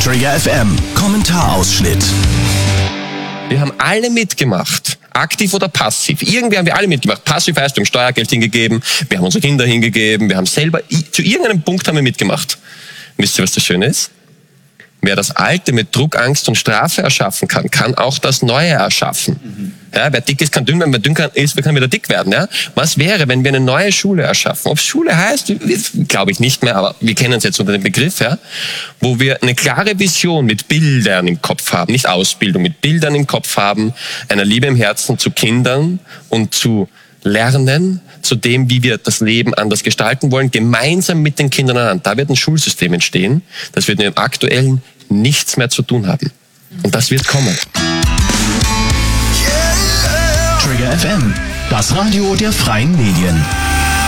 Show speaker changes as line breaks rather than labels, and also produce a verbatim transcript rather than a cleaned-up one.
Trigger F M Kommentarausschnitt.
Wir haben alle mitgemacht. Aktiv oder passiv. Irgendwie haben wir alle mitgemacht. Passiv heißt, wir haben Steuergeld hingegeben, wir haben unsere Kinder hingegeben, wir haben selber, zu irgendeinem Punkt haben wir mitgemacht. Wisst ihr, was das Schöne ist? Wer das Alte mit Druck, Angst und Strafe erschaffen kann, kann auch das Neue erschaffen. Mhm. Ja, wer dick ist, kann dünn werden, wer dünn ist, kann wieder dick werden. Ja? Was wäre, wenn wir eine neue Schule erschaffen? Ob Schule heißt, glaube ich nicht mehr, aber wir kennen es jetzt unter dem Begriff, ja? Wo wir eine klare Vision mit Bildern im Kopf haben, nicht Ausbildung, mit Bildern im Kopf haben, einer Liebe im Herzen zu Kindern und zu lernen, zu dem, wie wir das Leben anders gestalten wollen, gemeinsam mit den Kindern an. Da wird ein Schulsystem entstehen, das wird mit dem aktuellen nichts mehr zu tun haben. Und das wird kommen.
Trigger F M, das Radio der freien Medien.